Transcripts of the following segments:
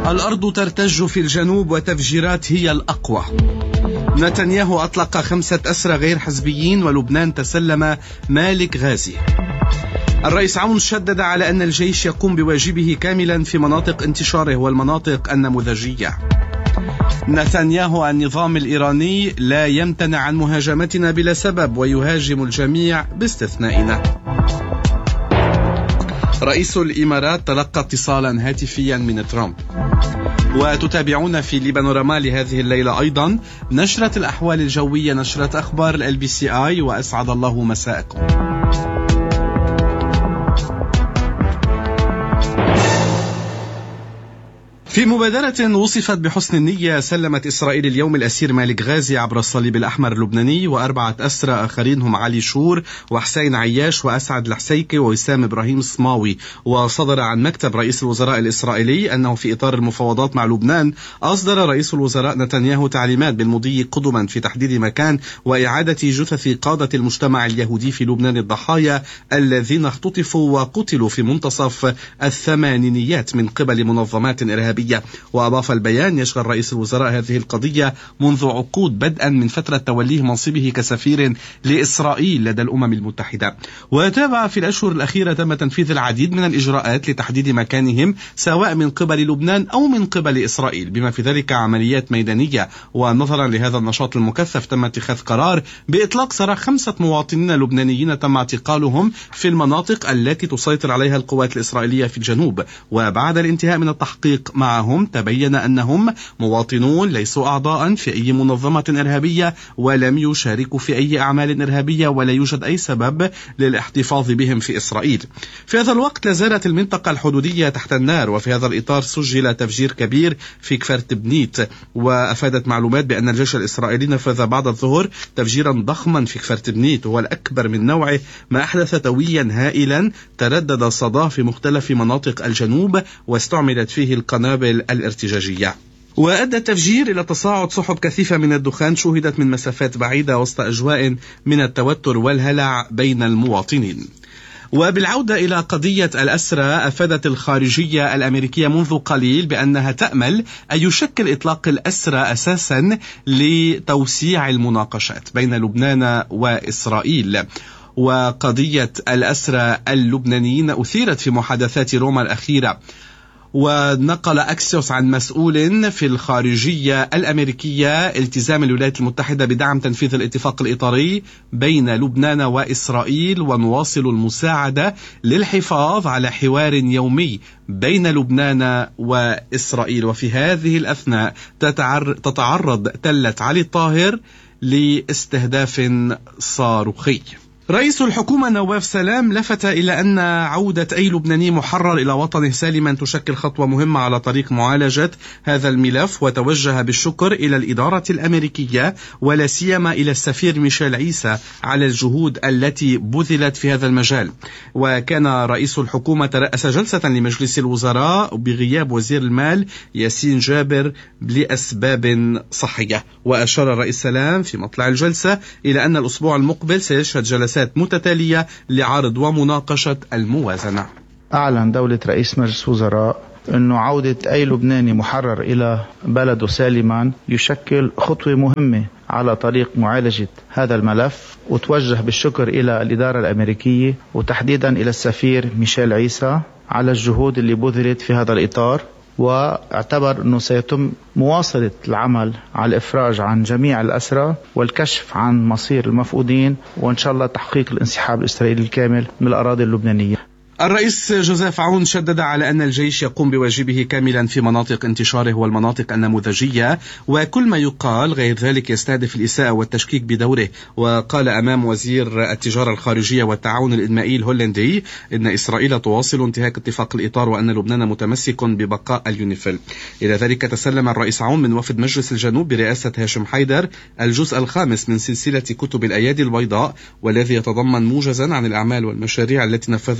الأرض ترتج في الجنوب وتفجيرات هي الأقوى. نتنياهو أطلق 5 أسرى غير حزبيين ولبنان تسلم مالك غازي. الرئيس عون شدد على أن الجيش يقوم بواجبه كاملا في مناطق انتشاره والمناطق النموذجية. نتنياهو النظام الإيراني لا يمتنع عن مهاجمتنا بلا سبب ويهاجم الجميع باستثنائنا. رئيس الإمارات تلقى اتصالا هاتفيا من ترامب. وتتابعون في لبانوراما لهذه الليلة أيضا نشرة الأحوال الجوية، نشرة أخبار LBCI، وأسعد الله مساءكم. في مبادرة وصفت بحسن النية سلمت إسرائيل اليوم الأسير مالك غازي عبر الصليب الأحمر اللبناني و4 أسرى آخرين هم علي شور وحسين عياش وأسعد الحسيكي ووسام إبراهيم الصماوي. وصدر عن مكتب رئيس الوزراء الإسرائيلي أنه في إطار المفاوضات مع لبنان أصدر رئيس الوزراء نتنياهو تعليمات بالمضي قدما في تحديد مكان وإعادة جثث قادة المجتمع اليهودي في لبنان الضحايا الذين اختطفوا وقتلوا في منتصف الثمانينيات من قبل منظمات إرهابية. وأضاف البيان يشغل رئيس الوزراء هذه القضية منذ عقود بدءا من فترة توليه منصبه كسفير لإسرائيل لدى الأمم المتحدة. وتابع في الأشهر الأخيرة تم تنفيذ العديد من الإجراءات لتحديد مكانهم سواء من قبل لبنان أو من قبل إسرائيل بما في ذلك عمليات ميدانية. ونظرا لهذا النشاط المكثف تم اتخاذ قرار بإطلاق سراح 5 مواطنين لبنانيين تم اعتقالهم في المناطق التي تسيطر عليها القوات الإسرائيلية في الجنوب. وبعد الانتهاء من التحقيق معهم تبين أنهم مواطنون ليسوا أعضاء في أي منظمة إرهابية ولم يشاركوا في أي أعمال إرهابية ولا يوجد أي سبب للاحتفاظ بهم في إسرائيل. في هذا الوقت لازالت المنطقة الحدودية تحت النار، وفي هذا الإطار سجل تفجير كبير في كفر تبنيت. وأفادت معلومات بأن الجيش الإسرائيلي نفذ بعد الظهر تفجيرا ضخما في كفر تبنيت وهو الأكبر من نوعه، ما أحدث تويا هائلا تردد صداه في مختلف مناطق الجنوب واستعملت فيه القنابل الارتجاجية. وأدى التفجير إلى تصاعد سحب كثيفة من الدخان شوهدت من مسافات بعيدة وسط أجواء من التوتر والهلع بين المواطنين. وبالعودة إلى قضية الأسرى، أفادت الخارجية الأمريكية منذ قليل بأنها تأمل أن يشكل إطلاق الأسرى أساسا لتوسيع المناقشات بين لبنان وإسرائيل. وقضية الأسرى اللبنانيين أثيرت في محادثات روما الأخيرة. ونقل أكسيوس عن مسؤول في الخارجية الأمريكية التزام الولايات المتحدة بدعم تنفيذ الاتفاق الإطاري بين لبنان وإسرائيل ونواصل المساعدة للحفاظ على حوار يومي بين لبنان وإسرائيل. وفي هذه الأثناء تتعرض تلة علي الطاهر لاستهداف صاروخي. رئيس الحكومة نواف سلام لفت إلى أن عودة أي لبناني محرر إلى وطنه سالما تشكل خطوة مهمة على طريق معالجة هذا الملف، وتوجه بالشكر إلى الإدارة الأمريكية ولا سيما إلى السفير ميشيل عيسى على الجهود التي بذلت في هذا المجال. وكان رئيس الحكومة ترأس جلسة لمجلس الوزراء بغياب وزير المال ياسين جابر لأسباب صحية. وأشار الرئيس سلام في مطلع الجلسة إلى أن الأسبوع المقبل سيشهد جلسات متتالية لعرض ومناقشة الموازنة. أعلن دولة رئيس مجلس وزراء أنه عودة أي لبناني محرر إلى بلده سالما يشكل خطوة مهمة على طريق معالجة هذا الملف، وتوجه بالشكر إلى الإدارة الأمريكية وتحديدا إلى السفير ميشيل عيسى على الجهود اللي بذلت في هذا الإطار. واعتبر أنه سيتم مواصلة العمل على الإفراج عن جميع الأسرى والكشف عن مصير المفقودين، وإن شاء الله تحقيق الانسحاب الإسرائيلي الكامل من الأراضي اللبنانية. الرئيس جوزيف عون شدد على أن الجيش يقوم بواجبه كاملا في مناطق انتشاره والمناطق النموذجية، وكل ما يقال غير ذلك يستهدف الإساءة والتشكيك بدوره. وقال أمام وزير التجارة الخارجية والتعاون الإنمائي الهولندي إن إسرائيل تواصل انتهاك اتفاق الإطار وأن لبنان متمسك ببقاء اليونيفيل. إلى ذلك تسلم الرئيس عون من وفد مجلس الجنوب برئاسة هاشم حيدر الجزء الخامس من سلسلة كتب الأيادي البيضاء، والذي يتضمن موجزا عن الأعمال والمشاريع التي نفذها مجلس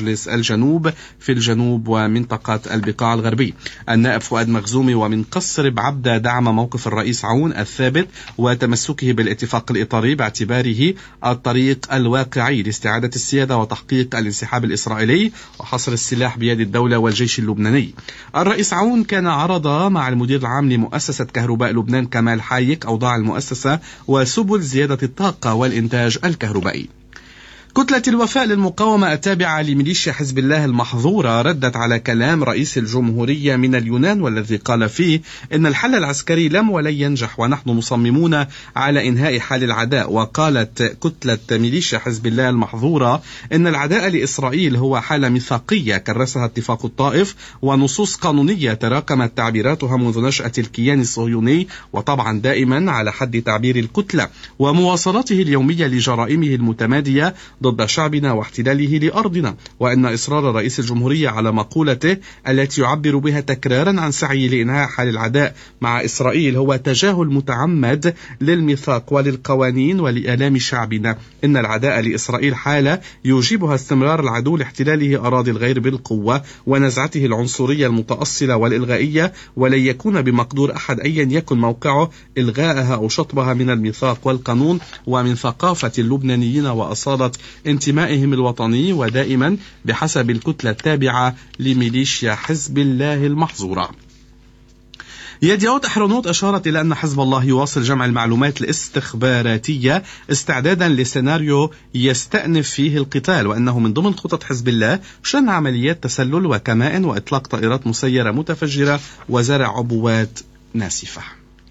مجلس الجنوب في الجنوب ومنطقة البقاع الغربي. النائب فؤاد مخزومي ومن قصر بعبدة دعم موقف الرئيس عون الثابت وتمسكه بالاتفاق الإطاري باعتباره الطريق الواقعي لاستعادة السيادة وتحقيق الانسحاب الإسرائيلي وحصر السلاح بيد الدولة والجيش اللبناني. الرئيس عون كان عرض مع المدير العام لمؤسسة كهرباء لبنان كمال حايك أوضاع المؤسسة وسبل زيادة الطاقة والإنتاج الكهربائي. كتلة الوفاء للمقاومة التابعة لميليشيا حزب الله المحظورة ردت على كلام رئيس الجمهورية من اليونان والذي قال فيه إن الحل العسكري لم ولن ينجح ونحن مصممون على إنهاء حال العداء. وقالت كتلة ميليشيا حزب الله المحظورة إن العداء لإسرائيل هو حالة ميثاقية كرسها اتفاق الطائف ونصوص قانونية تراكمت تعبيراتها منذ نشأة الكيان الصهيوني وطبعا دائما على حد تعبير الكتلة ومواصلاته اليومية لجرائمه المتمادية ضد شعبنا واحتلاله لأرضنا. وأن إصرار رئيس الجمهورية على مقولته التي يعبر بها تكرارا عن سعيه لإنهاء حال العداء مع إسرائيل هو تجاهل متعمد للميثاق وللقوانين ولآلام شعبنا. إن العداء لإسرائيل حالة يوجبها استمرار العدو لاحتلاله أراضي الغير بالقوة ونزعته العنصرية المتأصلة والإلغائية ولن يكون بمقدور أحد أيا يكن موقعه إلغائها أو شطبها من الميثاق والقانون ومن ثقافة اللبنانيين وأصالة انتمائهم الوطني ودائما بحسب الكتلة التابعة لميليشيا حزب الله المحظورة. يديعوت أحرنوت أشارت إلى أن حزب الله يواصل جمع المعلومات الاستخباراتية استعدادا لسيناريو يستأنف فيه القتال وأنه من ضمن خطط حزب الله شن عمليات تسلل وكمائن وإطلاق طائرات مسيرة متفجرة وزرع عبوات ناسفة.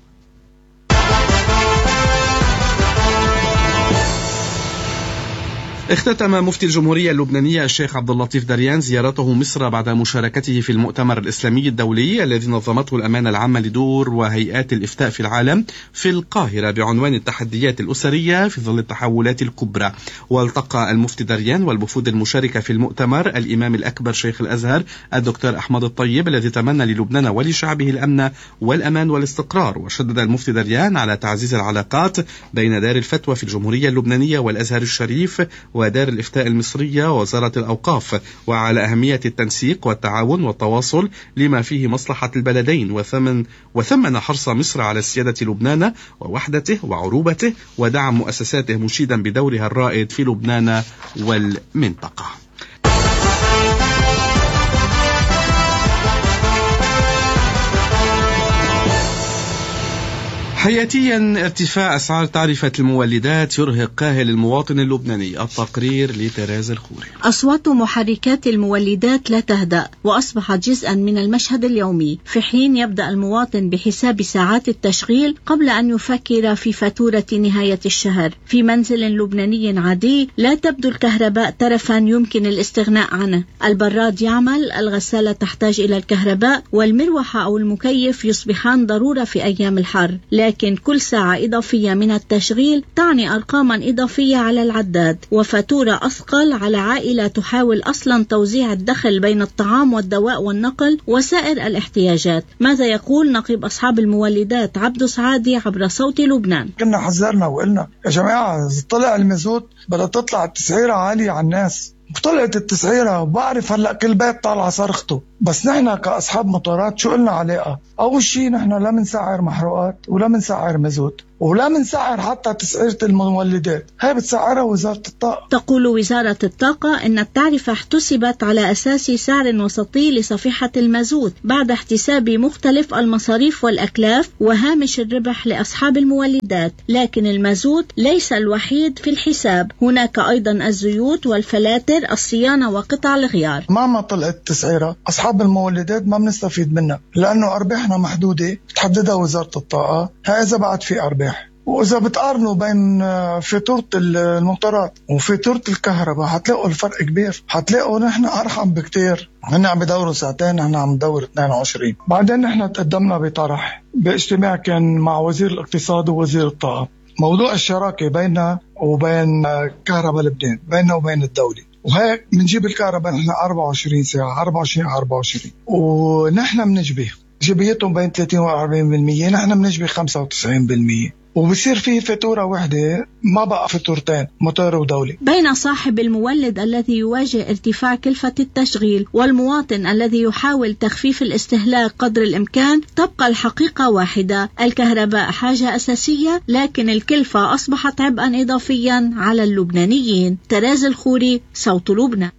اختتم مفتي الجمهورية اللبنانية الشيخ عبد اللطيف دريان زيارته مصر بعد مشاركته في المؤتمر الإسلامي الدولي الذي نظمته الأمانة العامة لدور وهيئات الإفتاء في العالم في القاهرة بعنوان التحديات الأسرية في ظل التحولات الكبرى. والتقى المفتي دريان والوفود المشاركة في المؤتمر الإمام الأكبر شيخ الأزهر الدكتور أحمد الطيب الذي تمنى للبنان ولشعبه الأمن والأمان والاستقرار. وشدد المفتي دريان على تعزيز العلاقات بين دار الفتوى في الجمهورية اللبنانية والأزهر الشريف ودار الإفتاء المصرية ووزارة الأوقاف وعلى أهمية التنسيق والتعاون والتواصل لما فيه مصلحة البلدين وثمن حرص مصر على سيادة لبنان ووحدته وعروبته ودعم مؤسساته مشيدا بدورها الرائد في لبنان والمنطقة. حياتيا ارتفاع أسعار تعرفة المولدات يرهق كاهل المواطن اللبناني. التقرير لتراز الخوري. أصوات محركات المولدات لا تهدأ وأصبحت جزءا من المشهد اليومي في حين يبدأ المواطن بحساب ساعات التشغيل قبل أن يفكر في فاتورة نهاية الشهر. في منزل لبناني عادي لا تبدو الكهرباء ترفا يمكن الاستغناء عنه. البراد يعمل، الغسالة تحتاج إلى الكهرباء والمروحة أو المكيف يصبحان ضرورة في أيام الحر. لكن كل ساعة إضافية من التشغيل تعني أرقاما إضافية على العداد وفاتورة أثقل على عائلة تحاول أصلا توزيع الدخل بين الطعام والدواء والنقل وسائر الاحتياجات. ماذا يقول نقيب أصحاب المولدات عبدو سعادي عبر صوت لبنان؟ كنا حذرنا وقلنا يا جماعة طلع المازوت بدها تطلع التسعيرة عالية على الناس. طلعت التسعيرة وبعرف هلأ كل بيت طالع صرخته. بس نحن كأصحاب موتورات شو قلنا علاقة؟ أول شيء نحن لا منسعر محروقات ولا منسعر مازوت ولا منسعر حتى تسعيرة المولدات، هاي بتسعرها وزارة الطاقة. تقول وزارة الطاقة إن التعرفة احتسبت على أساس سعر وسطي لصفيحة المازوت بعد احتساب مختلف المصاريف والأكلاف وهامش الربح لأصحاب المولدات، لكن المازوت ليس الوحيد في الحساب. هناك أيضا الزيوت والفلاتر، الصيانة وقطع الغيار. ما طلعت التسعيرة أصحاب المولدات ما بنستفيد منها لأنه أرباحنا محدودة تحددها وزارة الطاقة. ها إذا بعد في أرباح. وإذا بتقارنوا بين فاتورة الموتورات وفاتورة الكهرباء هتلاقوا الفرق كبير. هتلاقوا نحن أرحم بكتير. هن عم بدوروا ساعتين، نحن عم ندور 22. بعدين نحن تقدمنا بطرح باجتماع كان مع وزير الاقتصاد ووزير الطاقة موضوع الشراكة بيننا وبين كهرباء لبنان، بيننا وبين الدولة. وهيك بنجيب الكهرباء نحن 24 ساعة 24 ونحن بنجبه جبيتهم بين 30 و40%، نحن بنجبه 95%. وبصير فيه فاتورة واحدة، ما بقى فاتورتين، موتور ودولي. بين صاحب المولد الذي يواجه ارتفاع كلفة التشغيل والمواطن الذي يحاول تخفيف الاستهلاك قدر الإمكان تبقى الحقيقة واحدة: الكهرباء حاجة أساسية، لكن الكلفة أصبحت عبئا إضافيا على اللبنانيين. تراز الخوري، صوت لبنان.